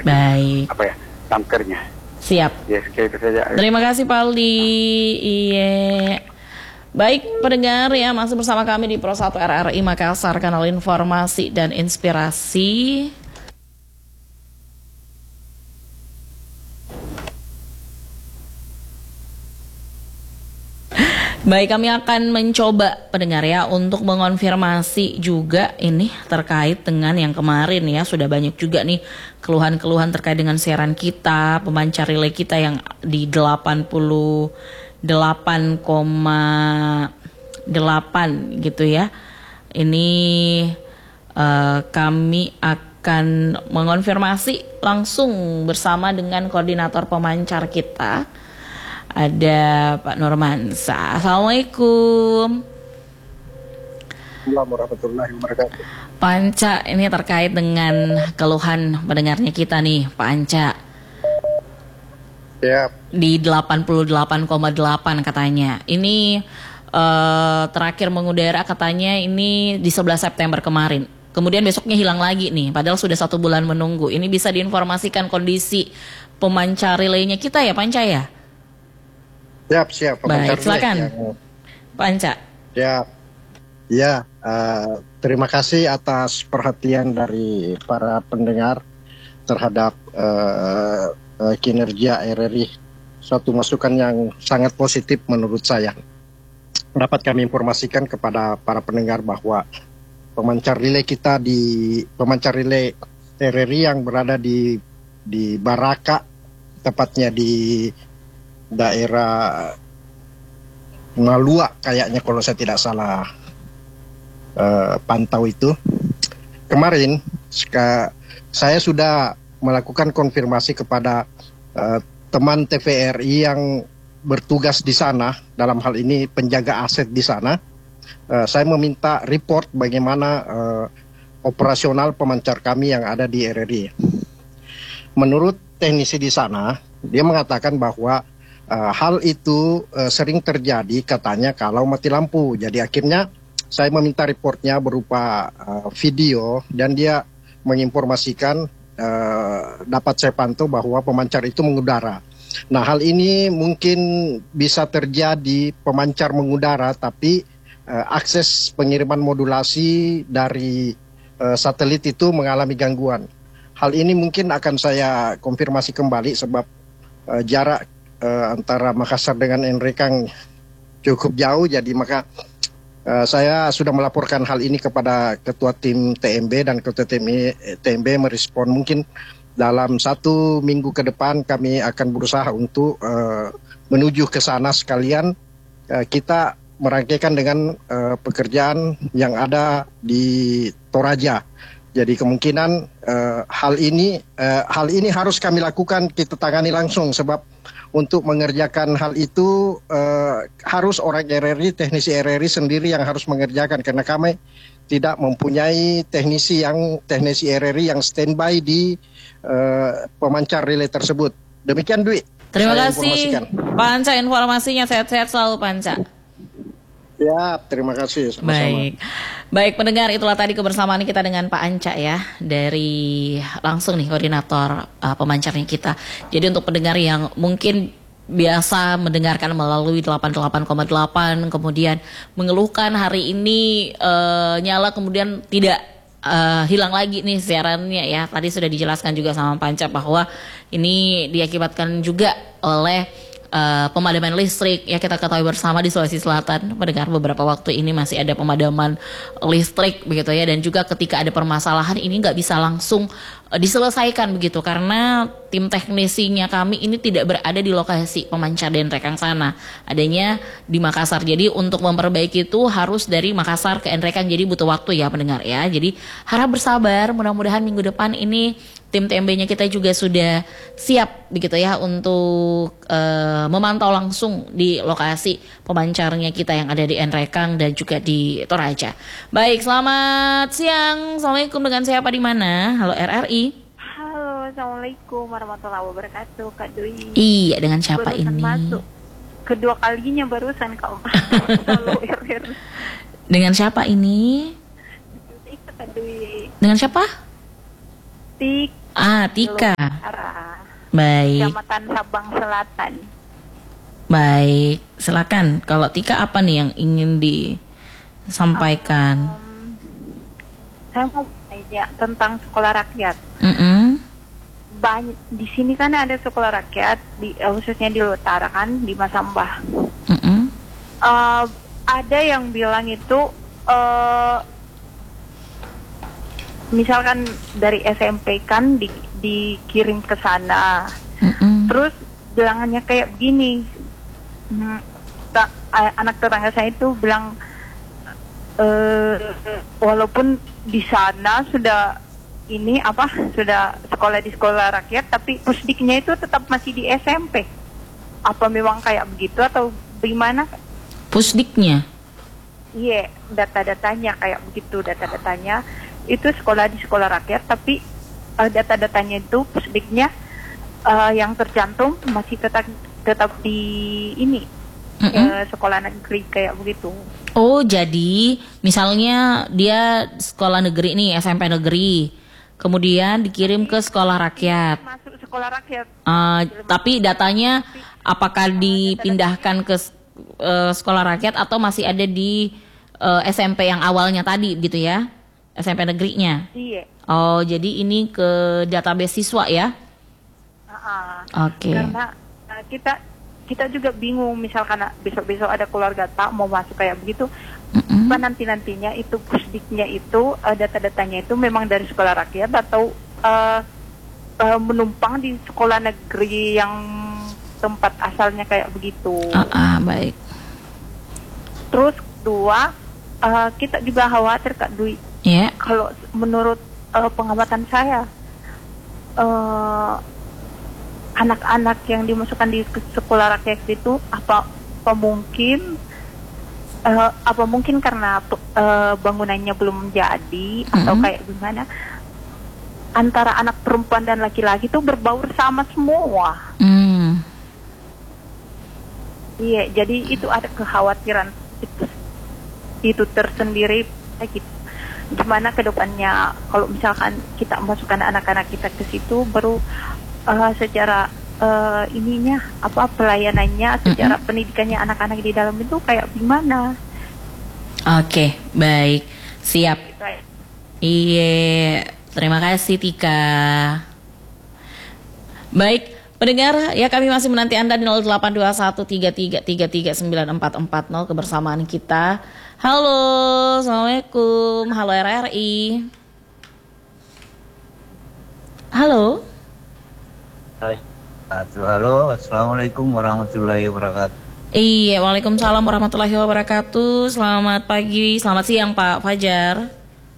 Baik. Damkernya. Siap. Ya, itu saja. Terima kasih Pak Aldi. Iya. Baik pendengar ya, masih bersama kami di Pro 1 RRI Makassar, kanal informasi dan inspirasi. Baik, kami akan mencoba pendengar ya untuk mengonfirmasi juga ini terkait dengan yang kemarin ya. Sudah banyak juga nih keluhan-keluhan terkait dengan siaran kita, pemancar relay kita yang di 88,8 gitu ya. Ini kami akan mengonfirmasi langsung bersama dengan koordinator pemancar kita. Ada Pak Nurmansa. Assalamualaikum. Assalamualaikum warahmatullahi wabarakatuh. Pak Anca, ini terkait dengan keluhan pendengarnya kita nih, Pak Anca. Ya. Di 88,8 katanya. Ini terakhir mengudara katanya ini di 11 September kemarin. Kemudian besoknya hilang lagi nih, padahal sudah 1 bulan menunggu. Ini bisa diinformasikan kondisi pemancar relaynya kita ya, Pak Anca ya? Siap. Baik, silakan Pak Anca. Ya, terima kasih atas perhatian dari para pendengar terhadap kinerja RRI. Suatu masukan yang sangat positif menurut saya. Dapat kami informasikan kepada para pendengar bahwa pemancar relay kita pemancar relay RRI yang berada di Baraka, tepatnya di daerah Ngalua kayaknya kalau saya tidak salah pantau itu. Kemarin saya sudah melakukan konfirmasi kepada teman TVRI yang bertugas di sana, dalam hal ini penjaga aset di sana. Saya meminta report bagaimana operasional pemancar kami yang ada di RRI. Menurut teknisi di sana, dia mengatakan bahwa hal itu sering terjadi katanya kalau mati lampu. Jadi akhirnya saya meminta reportnya berupa video dan dia menginformasikan dapat saya pantau bahwa pemancar itu mengudara. Nah, hal ini mungkin bisa terjadi pemancar mengudara tapi akses pengiriman modulasi dari satelit itu mengalami gangguan. Hal ini mungkin akan saya konfirmasi kembali sebab jarak antara Makassar dengan Enrekang cukup jauh, jadi maka saya sudah melaporkan hal ini kepada ketua tim TMB dan ketua TMB merespon. Mungkin dalam 1 minggu ke depan kami akan berusaha untuk menuju ke sana sekalian. Kita merangkaikan dengan pekerjaan yang ada di Toraja. Jadi kemungkinan hal ini harus kami lakukan, kita tangani langsung sebab untuk mengerjakan hal itu harus orang RRI, teknisi RRI sendiri yang harus mengerjakan karena kami tidak mempunyai teknisi RRI yang standby di pemancar relay tersebut. Demikian Dwi. Terima kasih Pak Anca informasinya, sehat-sehat selalu Pak Anca. Ya, terima kasih. Sama-sama. Baik pendengar, itulah tadi kebersamaan kita dengan Pak Anca ya, dari langsung nih koordinator pemancarnya kita. Jadi untuk pendengar yang mungkin biasa mendengarkan melalui 88,8 kemudian mengeluhkan hari ini nyala kemudian tidak hilang lagi nih siarannya ya. Tadi sudah dijelaskan juga sama Pak Anca bahwa ini diakibatkan juga oleh pemadaman listrik ya. Kita ketahui bersama di Sulawesi Selatan mendengar beberapa waktu ini masih ada pemadaman listrik begitu ya, dan juga ketika ada permasalahan ini nggak bisa langsung diselesaikan begitu karena tim teknisinya kami ini tidak berada di lokasi pemancar dan rekang sana, adanya di Makassar. Jadi untuk memperbaiki itu harus dari Makassar ke Enrekang, jadi butuh waktu ya pendengar ya. Jadi harap bersabar, mudah-mudahan minggu depan ini tim TMB-nya kita juga sudah siap begitu ya untuk memantau langsung di lokasi pemancarnya kita yang ada di Enrekang dan juga di Toraja. Baik, selamat siang. Assalamualaikum, dengan siapa di mana? Halo RRI. Halo, assalamualaikum warahmatullahi wabarakatuh, Kak Dwi. Iya, dengan siapa barusan ini? Masuk. Kedua kalinya barusan Kak. Halo RRI. Dengan siapa ini? Kak Dwi. Dengan siapa? Tik. Tika. Utara, Baik. Kecamatan Sabang Selatan. Baik, silakan. Kalau Tika apa nih yang ingin disampaikan? Saya mau tanya tentang sekolah rakyat. Mm-mm. Di sini kan ada sekolah rakyat, khususnya di Utara kan, di Masambah. Mm-mm. Ada yang bilang itu, misalkan dari SMP kan dikirim ke sana. Mm-mm. Terus bilangannya kayak begini. Anak tetangga saya itu bilang, walaupun di sana sudah sekolah di sekolah rakyat, tapi pusdiknya itu tetap masih di SMP. Apa memang kayak begitu atau bagaimana? Pusdiknya? Iya, data-datanya kayak begitu. Data-datanya itu sekolah di sekolah rakyat, tapi data-datanya itu pusdiknya yang tercantum masih tetap di ini sekolah negeri kayak begitu. Oh, jadi misalnya dia sekolah negeri nih, SMP negeri, kemudian dikirim ke sekolah rakyat. Masuk sekolah rakyat. Tapi datanya apakah dipindahkan ke sekolah rakyat atau masih ada di SMP yang awalnya tadi gitu ya? SMP negerinya. Iya. Oh, jadi ini ke database siswa ya? Oke. Karena kita juga bingung, misalkan besok-besok ada keluarga tak mau masuk kayak begitu, apa nantinya itu pusdiknya itu data-datanya itu memang dari sekolah rakyat atau menumpang di sekolah negeri yang tempat asalnya kayak begitu. Baik. Terus kedua, kita juga khawatir Kak Dwi. Yeah. Kalau menurut pengamatan saya, anak-anak yang dimasukkan di sekolah rakyat itu apa mungkin karena bangunannya belum jadi atau kayak gimana, antara anak perempuan dan laki-laki itu berbaur sama semua. Iya, jadi itu ada kekhawatiran itu tersendiri gitu. Gimana ke depannya kalau misalkan kita masukkan anak-anak kita ke situ, baru secara pelayanannya, secara pendidikannya anak-anak di dalam itu kayak gimana? Oke, baik, siap. Iya, terima kasih Tika. Baik, pendengar, ya kami masih menanti Anda di 082133339440 kebersamaan kita. Halo, Assalamualaikum. Halo RRI. Halo. Halo, Assalamualaikum warahmatullahi wabarakatuh. Iya, Waalaikumsalam warahmatullahi wabarakatuh. Selamat pagi, selamat siang Pak Fajar.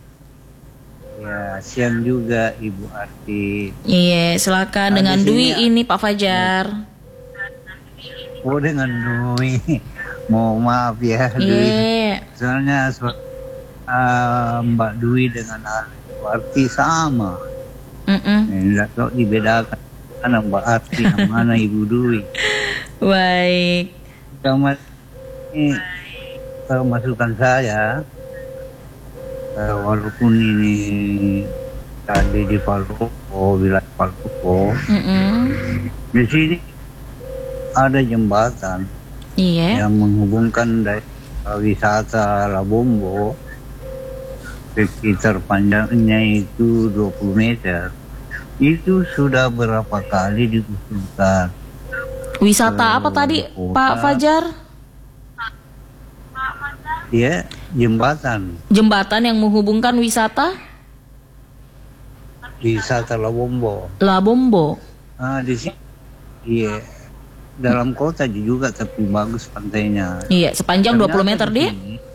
Ya, siang juga Ibu Arti. Iya, silakan dengan Dwi ini Pak Fajar. Oh, dengan Dwi. Mohon maaf ya, Dwi. Soalnya Mbak Dwi dengan Ibu Arti sama. Tidak tahu dibedakan mana Mbak Arti yang mana Ibu Dwi. Baik. Ini masukan saya, walaupun ini tadi di Palupo, wilayah Palupo, di sini ada jembatan yang menghubungkan dari wisata Labombo, sekitar panjangnya itu 20 meter. Itu sudah berapa kali diusulkan. Wisata apa tadi Pak Fajar? Ya, jembatan. Jembatan yang menghubungkan wisata Labombo. Labombo. Di sini, iya, dalam kota juga tapi bagus pantainya. Iya, sepanjang ternyata 20 meter deh.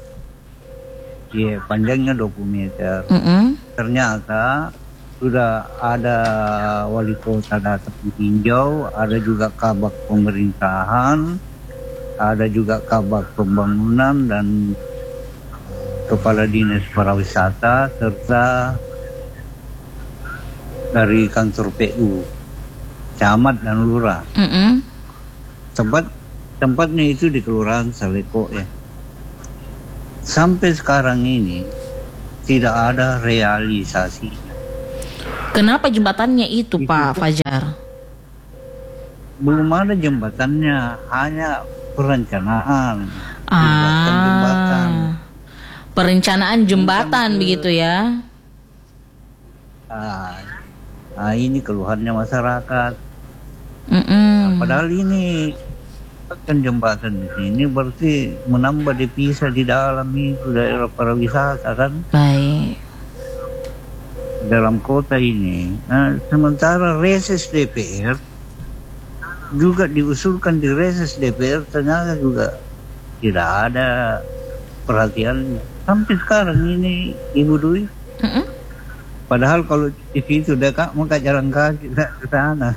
Iya, panjangnya 20 meter. Ternyata sudah ada wali kota datang meninjau, ada juga kabak pemerintahan, ada juga kabak pembangunan dan kepala dinas pariwisata serta dari kantor PU, camat dan lurah. Tempatnya itu di Kelurahan Saleko ya. Sampai sekarang ini tidak ada realisasi. Kenapa jembatannya itu Pak Fajar? Belum ada jembatannya, hanya perencanaan. Jembatan. Perencanaan jembatan begitu ya? Ini keluhannya masyarakat. Padahal ini kan jembatan di sini berarti menambah devisa di dalam itu daerah pariwisata kan. Baik. Dalam kota ini. Nah, sementara reses DPR juga diusulkan di reses DPR, ternyata juga tidak ada perhatian sampai sekarang ini Ibu Dwi. Padahal kalau di situ dekat maka jalan kaki ke sana.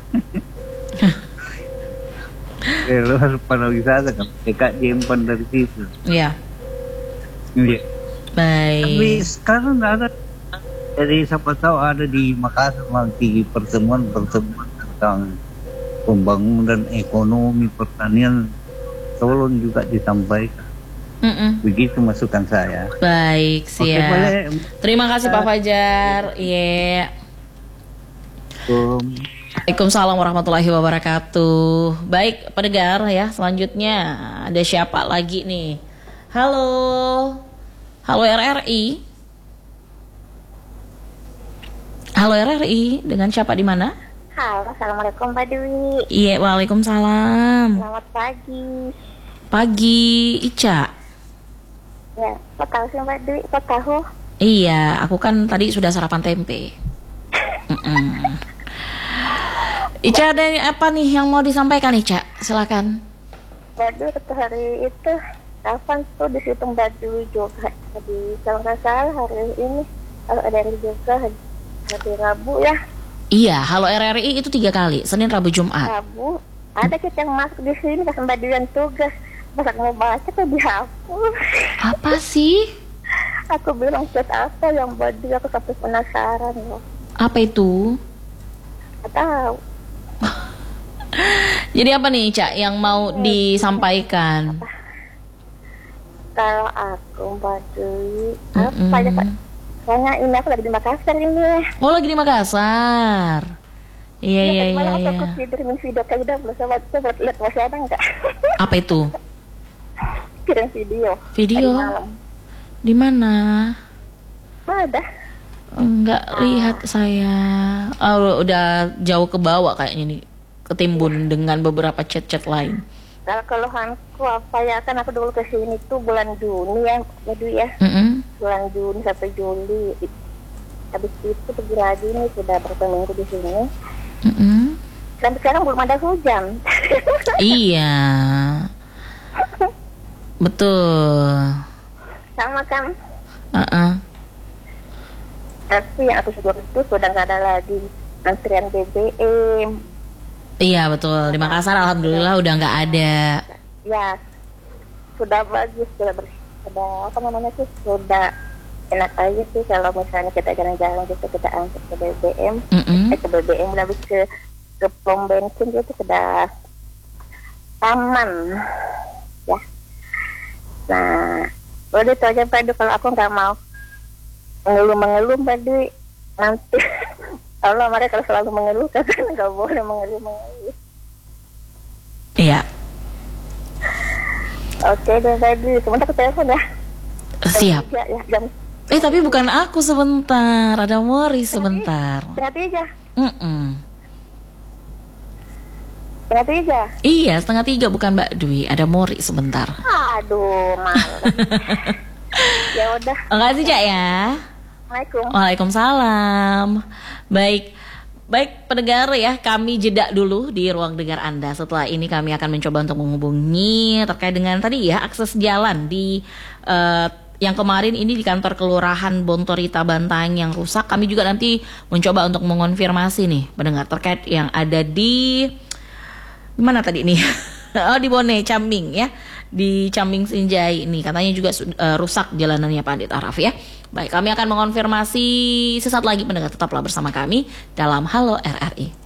Luar pariwisata kan dekat Jempan dari situ. Iya. Iya. Baik. Tapi sekarang nggak ada. Jadi siapa tahu ada di Makassar nanti pertemuan tentang pembangunan ekonomi pertanian, tolong juga disampaikan. Begitu masukan saya. Baik, siap. Oke, boleh. Terima kasih Pak Fajar. Iya. Waalaikumsalam warahmatullahi wabarakatuh. Baik, pendengar ya, selanjutnya ada siapa lagi nih? Halo. Halo RRI. Halo RRI, dengan siapa di mana? Halo, assalamualaikum Mbak Dwi. Iya, waalaikumsalam. Selamat pagi. Pagi, Ica. Ya, kok tahu sih Mbak Dwi? Kok tahu? Iya, aku kan tadi sudah sarapan tempe. Ica, ada apa nih yang mau disampaikan Ica? Silakan. Mbak Dwi, hari itu kapan tuh di situ Mbak Dwi juga di kalau nggak salah hari ini ada yang juga hari Rabu ya. Iya, halo RRI itu 3 kali, Senin, Rabu, Jumat. Rabu ada kita yang masuk di sini pas Mbak Dwi yang tugas, pas aku mau baca tuh dihapus. Apa sih? Aku bilang chat apa yang Mbak Dwi, aku sampai penasaran loh. Apa itu? Nggak tahu. Jadi apa nih Ica yang mau disampaikan? Kalau aku Mbak Dwi, apa ya Pak? Soalnya ini aku lagi di Makassar ini. Oh, lagi di Makassar. Iya. Aku kirimin video kayak udah belum sama tuh buat lihat masih ada nggak? Apa itu? Kirim video. Video? Di mana? Ada. Enggak lihat saya. Oh, udah jauh ke bawah kayaknya nih. Ketimbun dengan beberapa chat-chat lain. Kalau keluhanku apa ya, kan aku dulu kesini tuh bulan Juni ya, ya. Bulan Juni sampai Juli. Habis itu pergi lagi nih, sudah berapa minggu di sini. Sampai sekarang belum ada hujan. Iya. Betul. Sama kan? Tapi yang aku syukur itu sudah nggak ada lagi antrian BBM. Iya betul, di Makassar alhamdulillah udah nggak ada. Ya, sudah bagus, sudah apa namanya sih, sudah enak aja sih kalau misalnya kita jalan-jalan gitu, kita angkut ke BBM, ke BBM habis ke pom bensin gitu sudah aman, ya. Nah, udah itu aja Pak Dwi, kalau aku nggak mau mengeluh Pak Dwi, nanti Allah mereka kalau selalu mengeluh kan nggak boleh mengeluh. Iya. Oke deh tadi sebentar aku telepon ya. Siap. Jam. Tapi bukan aku sebentar, ada Mori sebentar. Berarti aja. 2:30. Iya 2:30 bukan Mbak Dwi, ada Mori sebentar. Aduh malam. Ya udah. Makasih Cak ya. Waalaikumsalam. Baik pendengar ya, kami jeda dulu di ruang dengar Anda. Setelah ini kami akan mencoba untuk menghubungi terkait dengan tadi ya, akses jalan di yang kemarin ini di kantor kelurahan Bontorita Bantang yang rusak. Kami juga nanti mencoba untuk mengonfirmasi nih pendengar terkait yang ada di mana tadi nih? Oh di Bone Cambing ya, di Cambing Sinjai ini katanya juga rusak jalanannya Pak Adit Araf ya. Baik, kami akan mengonfirmasi sesaat lagi pendengar, tetaplah bersama kami dalam Halo RRI.